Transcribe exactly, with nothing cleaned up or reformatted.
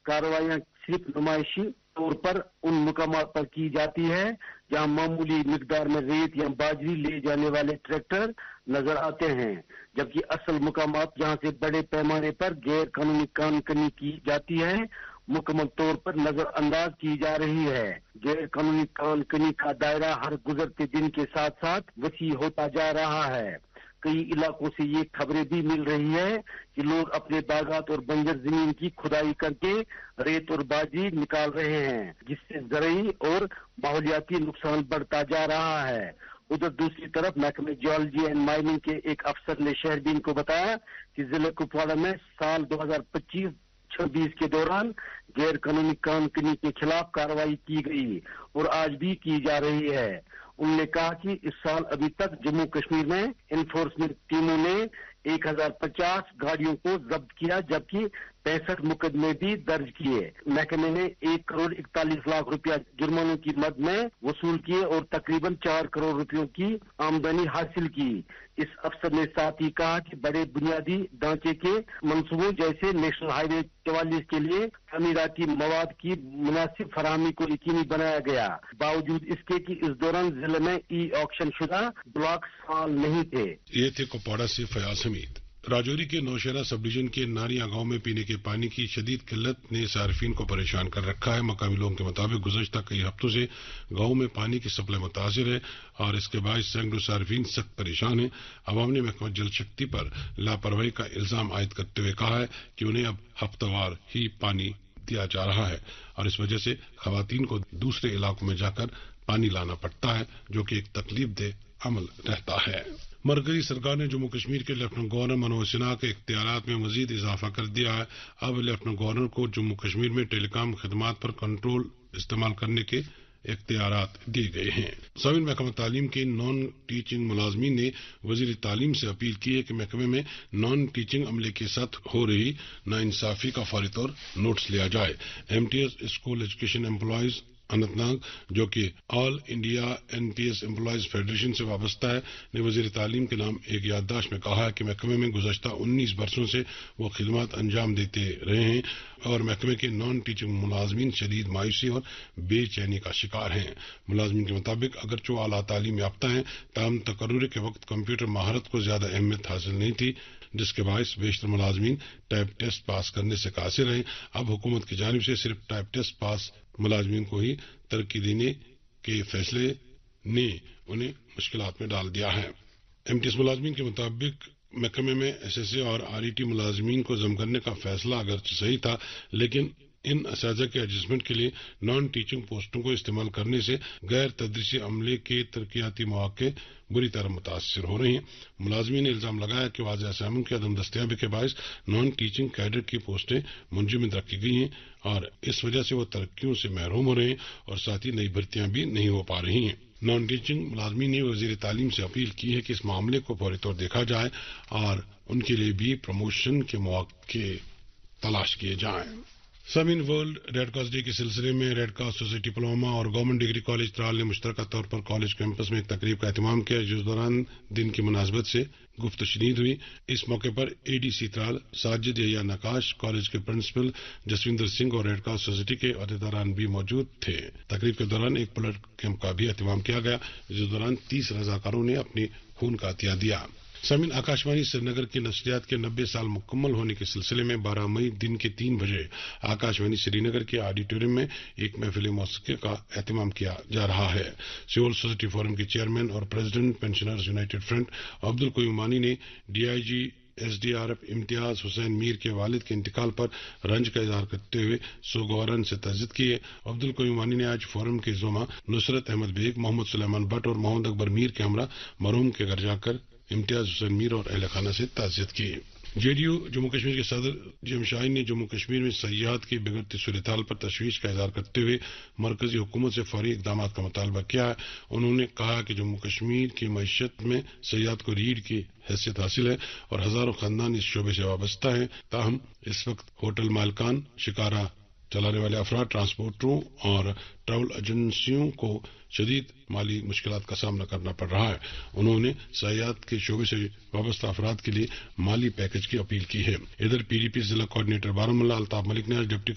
कार्रवाइयां सिर्फ नुमाइशी तौर पर उन मुकामात पर की जाती है जहां मामूली मिकदार में रेत या बाजरी ले जाने वाले ट्रैक्टर नजर आते हैं, जबकि असल मुकामात जहां से बड़े पैमाने पर गैर कानूनी कानूनी की जाती है मुकम्मल तौर पर नजरअंदाज की जा रही है। गैर कानूनी कानूनी का दायरा हर गुजरते दिन के साथ साथ वसी होता जा रहा है। कई इलाकों से ये खबरें भी मिल रही है कि लोग अपने बागात और बंजर जमीन की खुदाई करके रेत और बाजरी निकाल रहे हैं, जिससे ज़रूरी और माहौलियाती नुकसान बढ़ता जा रहा है। उधर दूसरी तरफ महकमे जियोलॉजी एंड माइनिंग के एक अफसर ने शहरबीन को बताया कि जिले कुपवाड़ा में साल दो हजार पच्चीस छब्बीस के दौरान गैर कानूनी कानूनी के खिलाफ कार्रवाई की गई और आज भी की जा रही है। उन्होंने कहा कि इस साल अभी तक जम्मू कश्मीर में एनफोर्समेंट टीमों ने एक हजार पचास गाड़ियों को जब्त किया, जबकि पैंसठ मुकदमे भी दर्ज किए। महकमे ने एक करोड़ इकतालीस लाख रुपया जुर्मानों की मद में वसूल किए और तकरीबन चार करोड़ रुपयों की आमदनी हासिल की। इस अफसर ने साथ ही कहा कि बड़े बुनियादी ढांचे के मंसूबों जैसे नेशनल हाईवे चवालीस के लिए तमीराती मवाद की मुनासिब फराहमी को यकीनी बनाया गया, बावजूद इसके कि इस दौरान जिले में ई ऑक्शन शुदा ब्लॉक साल नहीं थे। ये थे कुपवाड़ा से फयाज हमीद। राजौरी के नौशहरा सब डिवीजन के नारिया गांव में पीने के पानी की शदीद किल्लत ने सार्फिन को परेशान कर रखा है। मकामी लोगों के मुताबिक गुज़श्ता कई हफ्तों से गांव में पानी की सप्लाई मुतासिर है और इसके बाद सैकड़ों सार्फिन सख्त परेशान है। अवाम ने महकमा जल शक्ति पर लापरवाही का इल्जाम आयद करते हुए कहा है कि उन्हें अब हफ्तावार ही पानी दिया जा रहा है और इस वजह से खवातीन को दूसरे इलाकों में जाकर पानी लाना पड़ता है, जो कि एक तकलीफ दे अमल रहता है। मरकजी सरकार ने जम्मू कश्मीर के लेफ्टिनेंट गवर्नर मनोज सिन्हा के इख्तियारात में मजीद इजाफा कर दिया है। अब लेफ्टिनेंट गवर्नर को जम्मू कश्मीर में टेलीकॉम खदमात पर कंट्रोल इस्तेमाल करने के इख्तियारात दिए गए हैं। सामिन महकमा तालीम के नॉन टीचिंग मुलाजमीन ने वजीर तालीम से अपील की है कि महकमे में नॉन टीचिंग अमले के साथ हो रही नाइंसाफी का फौरी तौर नोटिस लिया जाए। M T S school education employees Anantnag, जो कि all India N T S employees federation से वाबस्ता है, ने वजीर तालीम के नाम एक याददाश्त में कहा है कि महकमे में गुज़श्ता उन्नीस बरसों से वो खिदमत अंजाम देते रहे हैं और महकमे के नॉन टीचिंग मुलाजमीन शदीद मायूसी और बेचैनी का शिकार हैं। मुलाजमीन के मुताबिक अगरचो आला तालीम याफ्ता हैं, ताहम तकर्रुर के वक्त कंप्यूटर महारत को ज्यादा अहमियत हासिल नहीं थी, जिसके बायस बेशतर मुलाजमीन टाइप टेस्ट पास करने से कासिर रहे। अब हुकूमत की जानिब से सिर्फ टाइप टेस्ट पास मुलाजमीन को ही तरक्की देने के फैसले ने उन्हें मुश्किलात में डाल दिया है। एम टी एस मुलाजमीन के मुताबिक महकमे में एस एस ए और आर ई टी मुलाजमीन को जम करने का फैसला अगर सही था, लेकिन इन असाजा के एडजस्टमेंट के लिए नॉन टीचिंग पोस्टों को इस्तेमाल करने से गैर तदरीसी अमले के तरक्याती मौके बुरी तरह मुतासर हो रहे हैं। मुलाजमीन ने इल्जाम लगाया कि वाज़ेह असामियों की अदम दस्तयाबी के बायस नॉन टीचिंग कैडर की पोस्टें मुंजमद रखी गई हैं और इस वजह से वो तरक्कियों से महरूम हो रहे हैं और साथ ही नई भर्तियां भी नहीं हो पा रही हैं। नॉन टीचिंग मुलाजमीन ने वजीर तालीम से अपील की है कि इस मामले को फौरी तौर देखा जाए और उनके लिए भी प्रमोशन के मौके तलाश किए जाएं। Sameen world red cross day के सिलसिले में रेड क्रॉस सोसाइटी पलोमा और गवर्नमेंट डिग्री कॉलेज त्राल ने मुश्तरका तौर पर कॉलेज कैंपस में एक तकरीब का एहतमाम किया, जिस दौरान दिन की मुनासबत से गुफ्त शनीद हुई। इस मौके पर A D C Tral Sajid या नकाश, कॉलेज के प्रिंसिपल जसविंदर सिंह और रेड क्रॉस सोसाइटी के अहदेदारान भी मौजूद थे। तकरीब के दौरान एक ब्लड कैंप का भी एहतमाम किया गया, जिस दौरान तीस रजाकारों ने अपनी खून का अतिया दिया। समीन आकाशवाणी श्रीनगर के नशरियात के नब्बे साल मुकम्मल होने के सिलसिले में बारह मई दिन के तीन बजे आकाशवाणी श्रीनगर के ऑडिटोरियम में एक महफिल मौसीकी का एहतमाम किया जा रहा है। सिविल सोसाइटी फोरम के चेयरमैन और president pensioners United front Abdul कोयुमानी ने D I G S D R F Imtiaz Hussain Mir के वालिद के इंतकाल पर रंज का इजहार करते हुए सोगवारन से तज़ियत की है। अब्दुल कोयुमानी ने आज फोरम के ज़ुमा नुसरत अहमद बेग, मोहम्मद सुलेमान भट्ट और मोहम्मद अकबर मीर के हमरा मरहूम के घर जाकर इम्तियाज हुसैन मीर और अहल खाना से ताज़ियत की। जे डी यू जम्मू कश्मीर के सदर जिम शाहीन ने जम्मू कश्मीर में सयाहत की बिगड़ती सूरत हाल पर तशवीश का इजहार करते हुए मरकजी हुकूमत से फौरी इकदाम का मुतालबा किया है। उन्होंने कहा कि जम्मू कश्मीर की मईशत में सयाहत को रीढ़ की हैसियत हासिल है और हजारों खानदान इस शोबे से वाबस्ता है। ताहम इस वक्त होटल मालिकान, शिकारा चलाने वाले अफराद, ट्रांसपोर्टरों और ट्रैवल एजेंसियों को शदीद माली मुश्किलात का सामना करना पड़ रहा है। उन्होंने सयाहत के शोबे से वाबस्ता अफराद के लिए माली पैकेज की अपील की है। इधर पी डी पी जिला कोऑर्डिनेटर बारामूला अल्ताफ मलिक ने आज डिप्टी